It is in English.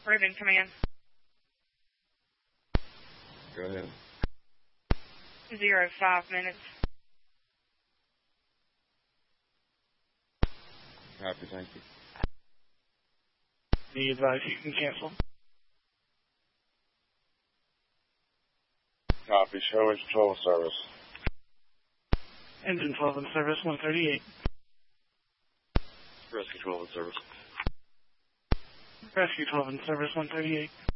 Raven, command. Go ahead. 05 minutes. Copy, thank you. Be advised you can cancel. Copy, show engine 12 service. Engine 12 in service, 138. Rescue 12 in service. Rescue 12 in service, 138.